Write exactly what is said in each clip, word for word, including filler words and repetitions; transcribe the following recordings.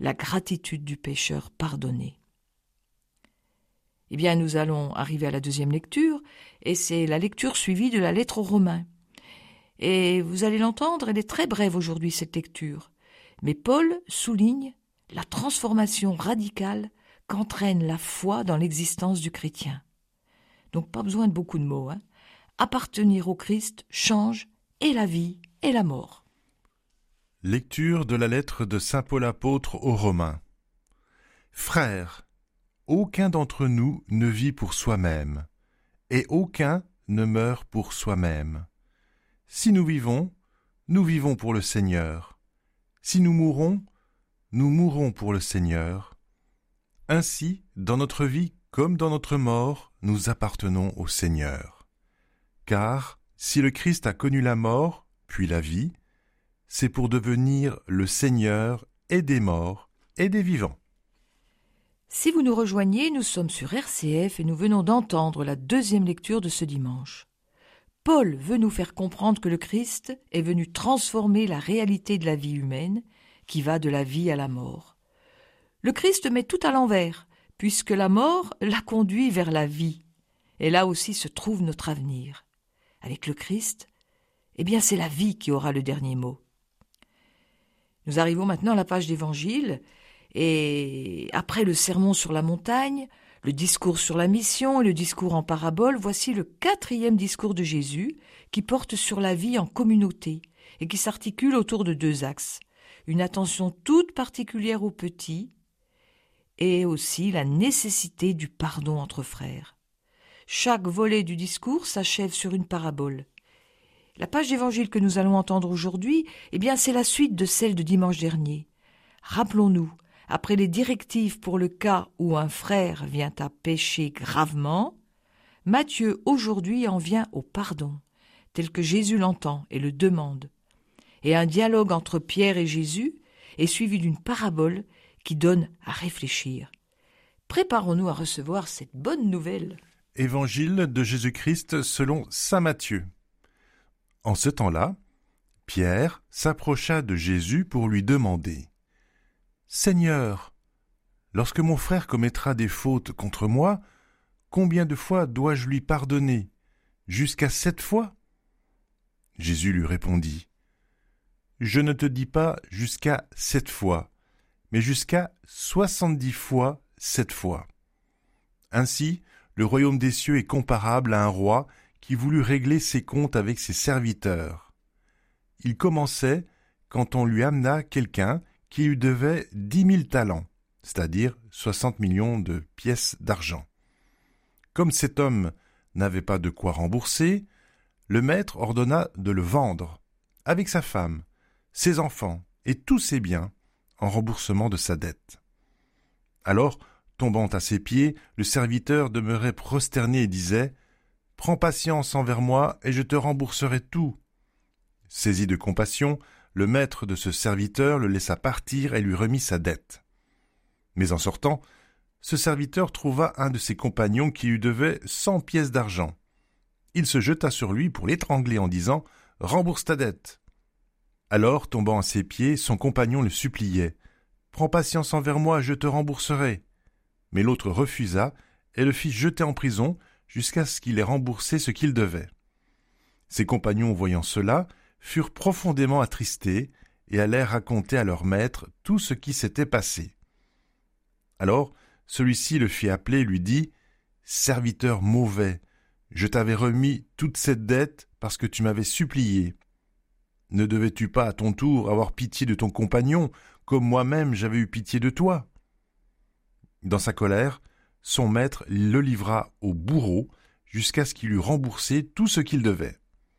la gratitude du pécheur pardonné. Eh bien, nous allons arriver à la deuxième lecture, et c'est la lecture suivie de la lettre aux Romains. Et vous allez l'entendre, elle est très brève aujourd'hui, cette lecture. Mais Paul souligne la transformation radicale qu'entraîne la foi dans l'existence du chrétien. Donc pas besoin de beaucoup de mots. Hein. Appartenir au Christ change et la vie et la mort. Lecture de la lettre de saint Paul apôtre aux Romains. Frères, aucun d'entre nous ne vit pour soi-même, et aucun ne meurt pour soi-même. Si nous vivons, nous vivons pour le Seigneur. Si nous mourons, nous mourons pour le Seigneur. Ainsi, dans notre vie comme dans notre mort, nous appartenons au Seigneur. Car, si le Christ a connu la mort, puis la vie, c'est pour devenir le Seigneur et des morts et des vivants. Si vous nous rejoignez, nous sommes sur R C F et nous venons d'entendre la deuxième lecture de ce dimanche. Paul veut nous faire comprendre que le Christ est venu transformer la réalité de la vie humaine, qui va de la vie à la mort. Le Christ met tout à l'envers, puisque la mort l'a conduit vers la vie. Et là aussi se trouve notre avenir. Avec le Christ, eh bien c'est la vie qui aura le dernier mot. Nous arrivons maintenant à la page d'Évangile, et après le sermon sur la montagne, le discours sur la mission et le discours en parabole, voici le quatrième discours de Jésus qui porte sur la vie en communauté et qui s'articule autour de deux axes. Une attention toute particulière aux petits et aussi la nécessité du pardon entre frères. Chaque volet du discours s'achève sur une parabole. La page d'évangile que nous allons entendre aujourd'hui, eh bien, c'est la suite de celle de dimanche dernier. Rappelons-nous, après les directives pour le cas où un frère vient à pécher gravement, Matthieu aujourd'hui en vient au pardon, tel que Jésus l'entend et le demande. Et un dialogue entre Pierre et Jésus est suivi d'une parabole qui donne à réfléchir. Préparons-nous à recevoir cette bonne nouvelle. Évangile de Jésus-Christ selon saint Matthieu. En ce temps-là, Pierre s'approcha de Jésus pour lui demander « Seigneur, lorsque mon frère commettra des fautes contre moi, combien de fois dois-je lui pardonner? Jusqu'à sept fois ?» Jésus lui répondit « Je ne te dis pas jusqu'à sept fois, mais jusqu'à soixante-dix fois sept fois. » Ainsi, le royaume des cieux est comparable à un roi qui voulut régler ses comptes avec ses serviteurs. Il commençait quand on lui amena quelqu'un qui lui devait dix mille talents, c'est-à-dire soixante millions de pièces d'argent. Comme cet homme n'avait pas de quoi rembourser, le maître ordonna de le vendre, avec sa femme, ses enfants et tous ses biens, en remboursement de sa dette. Alors, tombant à ses pieds, le serviteur demeurait prosterné et disait « Prends patience envers moi et je te rembourserai tout. » Saisi de compassion, le maître de ce serviteur le laissa partir et lui remit sa dette. Mais en sortant, ce serviteur trouva un de ses compagnons qui lui devait cent pièces d'argent. Il se jeta sur lui pour l'étrangler en disant « Rembourse ta dette. » Alors, tombant à ses pieds, son compagnon le suppliait « Prends patience envers moi, je te rembourserai. » Mais l'autre refusa et le fit jeter en prison jusqu'à ce qu'il ait remboursé ce qu'il devait. Ses compagnons, voyant cela, furent profondément attristés et allèrent raconter à leur maître tout ce qui s'était passé. Alors, celui-ci le fit appeler et lui dit « Serviteur mauvais, je t'avais remis toute cette dette parce que tu m'avais supplié. Ne devais-tu pas à ton tour avoir pitié de ton compagnon, comme moi-même j'avais eu pitié de toi ?» Dans sa colère, son maître le livra au bourreau jusqu'à ce qu'il eût remboursé tout ce qu'il devait.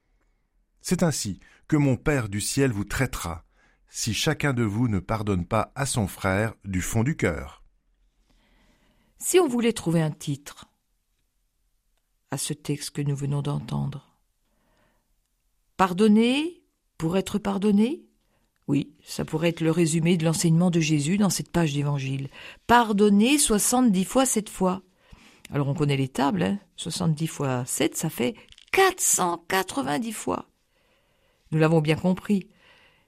C'est ainsi que mon Père du ciel vous traitera, si chacun de vous ne pardonne pas à son frère du fond du cœur. Si on voulait trouver un titre à ce texte que nous venons d'entendre, pardonner pour être pardonné? Oui, ça pourrait être le résumé de l'enseignement de Jésus dans cette page d'évangile. Pardonner soixante-dix fois sept fois. Alors on connaît les tables, hein soixante-dix fois sept, ça fait quatre cent quatre-vingt-dix fois. Nous l'avons bien compris.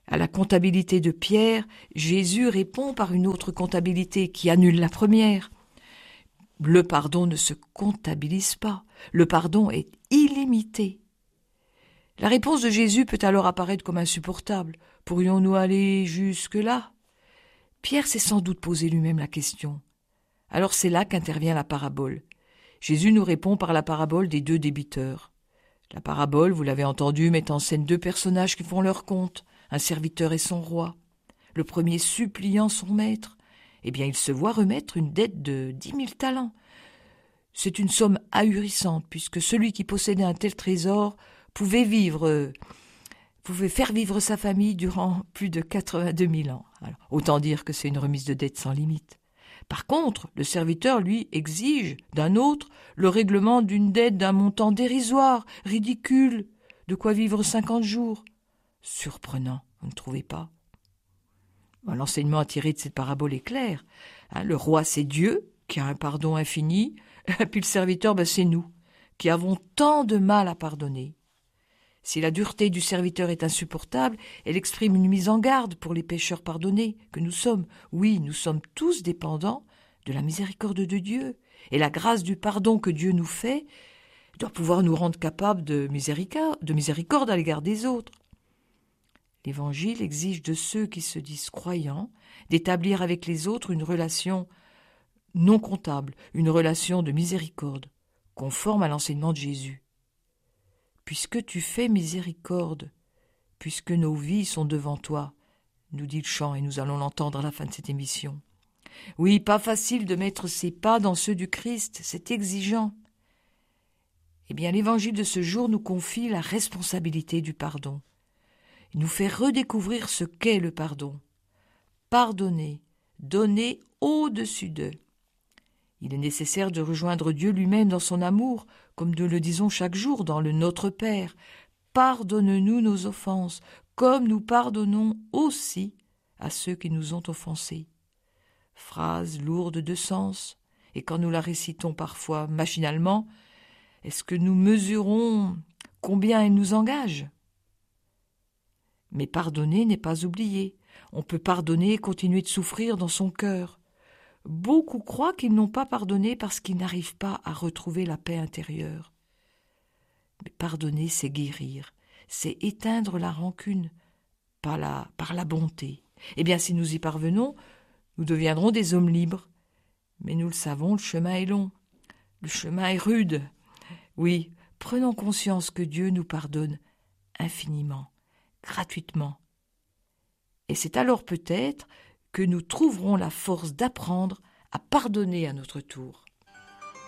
À la comptabilité de Pierre, Jésus répond par une autre comptabilité qui annule la première. Le pardon ne se comptabilise pas. Le pardon est illimité. La réponse de Jésus peut alors apparaître comme insupportable. Pourrions-nous aller jusque-là ? Pierre s'est sans doute posé lui-même la question. Alors c'est là qu'intervient la parabole. Jésus nous répond par la parabole des deux débiteurs. La parabole, vous l'avez entendu, met en scène deux personnages qui font leur compte, un serviteur et son roi. Le premier suppliant son maître, eh bien il se voit remettre une dette de dix mille talents. C'est une somme ahurissante, puisque celui qui possédait un tel trésor pouvait vivre, euh, pouvait faire vivre sa famille durant plus de quatre-vingt-deux mille ans. Alors, autant dire que c'est une remise de dette sans limite. Par contre, le serviteur, lui, exige d'un autre le règlement d'une dette d'un montant dérisoire, ridicule, de quoi vivre cinquante jours. Surprenant, vous ne trouvez pas ? L'enseignement à tirer de cette parabole est clair. Le roi, c'est Dieu, qui a un pardon infini, et puis le serviteur, ben, c'est nous, qui avons tant de mal à pardonner. Si la dureté du serviteur est insupportable, elle exprime une mise en garde pour les pécheurs pardonnés que nous sommes. Oui, nous sommes tous dépendants de la miséricorde de Dieu, et la grâce du pardon que Dieu nous fait doit pouvoir nous rendre capables de miséricorde, de miséricorde à l'égard des autres. L'Évangile exige de ceux qui se disent croyants d'établir avec les autres une relation non comptable, une relation de miséricorde, conforme à l'enseignement de Jésus. Puisque tu fais miséricorde, puisque nos vies sont devant toi, nous dit le chant et nous allons l'entendre à la fin de cette émission. Oui, pas facile de mettre ses pas dans ceux du Christ, c'est exigeant. Eh bien, l'Évangile de ce jour nous confie la responsabilité du pardon. Il nous fait redécouvrir ce qu'est le pardon. Pardonner, donner au-dessus d'eux. Il est nécessaire de rejoindre Dieu lui-même dans son amour, comme nous le disons chaque jour dans le Notre Père. Pardonne-nous nos offenses, comme nous pardonnons aussi à ceux qui nous ont offensés. Phrase lourde de sens, et quand nous la récitons parfois machinalement, est-ce que nous mesurons combien elle nous engage ? Mais pardonner n'est pas oublier. On peut pardonner et continuer de souffrir dans son cœur. Beaucoup croient qu'ils n'ont pas pardonné parce qu'ils n'arrivent pas à retrouver la paix intérieure. Mais pardonner, c'est guérir, c'est éteindre la rancune par la, par la bonté. Eh bien, si nous y parvenons, nous deviendrons des hommes libres. Mais nous le savons, le chemin est long, le chemin est rude. Oui, prenons conscience que Dieu nous pardonne infiniment, gratuitement. Et c'est alors peut-être que nous trouverons la force d'apprendre à pardonner à notre tour.